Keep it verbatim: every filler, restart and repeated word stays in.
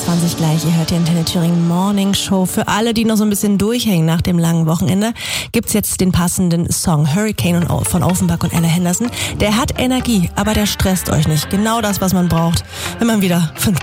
einundzwanzig gleich. Ihr hört die Antenne Thüringen Morning Show. Für alle, die noch so ein bisschen durchhängen nach dem langen Wochenende, gibt's jetzt den passenden Song Hurricane von Offenbach und Ella Henderson. Der hat Energie, aber der stresst euch nicht. Genau das, was man braucht, wenn man wieder fünf